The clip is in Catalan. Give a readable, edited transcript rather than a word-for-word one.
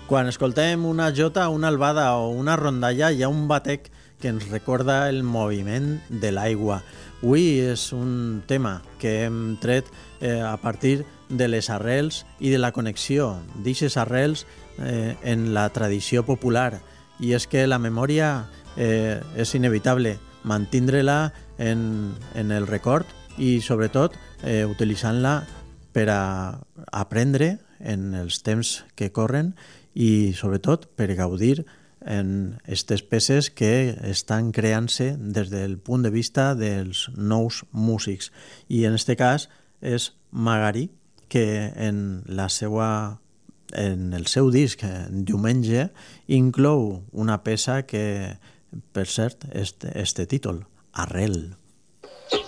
Quan escoltem una jota, una albada o una rondalla hi ha un batec que ens recorda el moviment de l'aigua. Avui és un tema que hem tret a partir de les arrels i de la connexió d'eixes arrels en la tradició popular. I és que la memòria és inevitable mantindre-la en el record i sobretot utilitzant-la per a aprendre en els temps que corren i sobretot per gaudir en aquestes peces que estan creant-se des del punt de vista dels nous músics. I en aquest cas és Magari, que en el seu disc Diumenge inclou una peça que, per cert, és este títol, Arrel.